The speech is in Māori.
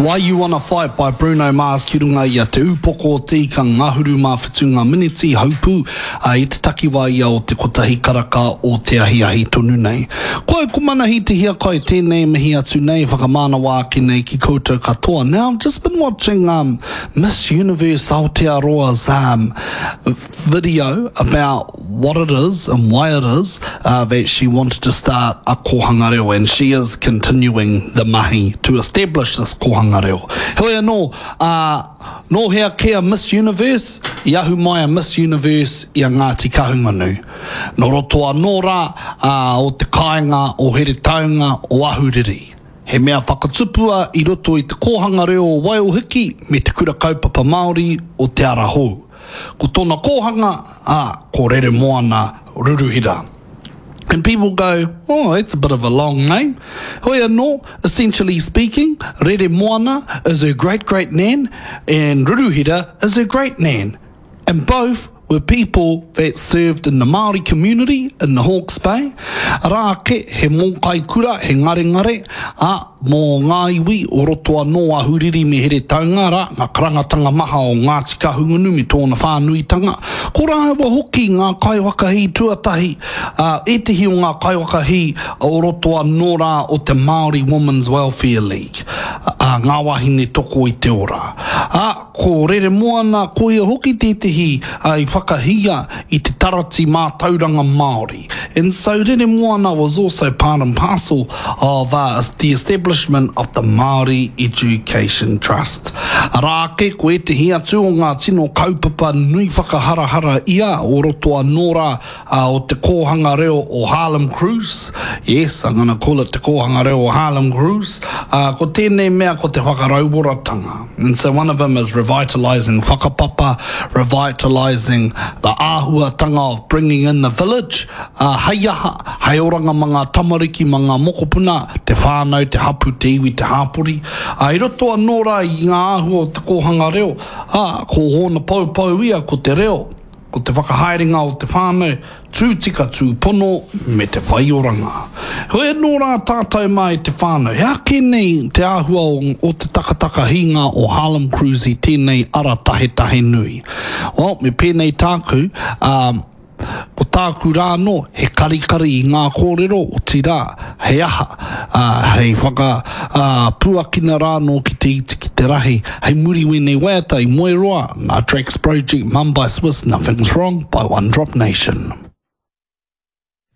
Why You Wanna Fight by Bruno Mars ki runga ia te upoko o te ka ngahuru mā whitunga miniti haupu I te takiwa ia o te kotahi karaka o te ahi tonu nei. Koe kumanahi te hia koe tēnei mihi atu nei whakamana wā ki nei ki koutou katoa. Now I've just been watching Miss Universe Aotearoa's video about what it is and why it is that she wanted to start a kohanga reo, and she is continuing the mahi to establish this kohanga reo. Hoi anō, no hea kea Miss Universe, I ahu mai a Miss Universe I a Ngāti Kahunganu. No roto anō rā o te kāinga o here taunga o ahuriri. He mea whakatupua I roto I te kohanga reo o Waiōhiki me te kura kaupapa Māori o te ara hou. Ko tōna kohanga, ko rere moana Ruruhira. And people go, oh, it's a bit of a long name. Hoi anō, essentially speaking, Rere Moana is her great-great-nan and Ruruhira is her great-nan. And both were people that served in the Māori community in the Hawke's Bay. Rā ke, he mōkai kura, he ngare, mō ngā iwi o roto anō ahuriri me here taunga rā, ngā karangatanga maha o Ngāti Kahunganu me tōna whānuitanga. Ko rāua hoki ngā kaiwakahi tuatahi, e tehi o ngā kaiwakahi o roto anō rā o te Māori Women's Welfare League. Ngā wahine toko I te ora. Ko Rere Moana, ko ia hoki tētehi I whakahia I te tarati mā tauranga Māori. And so Rere Moana was also part and parcel of the establishment of the Māori Education Trust. Rāke, ko e te hia tū o ngā tino kaupapa nui whakaharahara ia o roto anō rā o te kohanga reo o Harlem Cruise. Yes, I'm going to call it te kohanga reo o Harlem Cruise. Ko tēnei mea ko te whakarauoratanga. And so one of them is revitalising whakapapa, revitalising the āhuatanga of bringing in the village. Hei aha, hei oranga mga tamariki, mga mokopuna, te whānau, te hapu, te iwi, te hāpori. I roto anō rā I ngā āhua o te kohanga reo. Ko hōna paupau ia ko te reo. Ko te whakahaerenga o te whānau, tūtika tūpono me te whaioranga. Hoi anō rā tātou mai te whānau. Hea kēnei te āhua o te takataka hinga o Harlem Cruise I tēnei ara tahe nui. Well, me pēnei tāku, ko tāku rāno, he karikari I ngā kōrero o tira, he aha, hei whaka puakina rāno ki te iti ki te rahi, hei muri wene wēta I moe roa, ngā Drake's Project, Mum by Swiss, Nothing's Wrong by One Drop Nation.